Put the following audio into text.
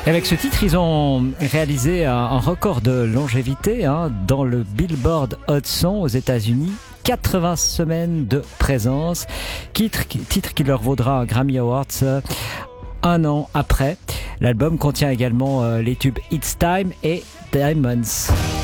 Avec ce titre, ils ont réalisé un record de longévité dans le Billboard Hot 100 aux États-Unis. 80 semaines de présence, titre qui leur vaudra un Grammy Awards un an après. L'album contient également les tubes It's Time et Diamonds.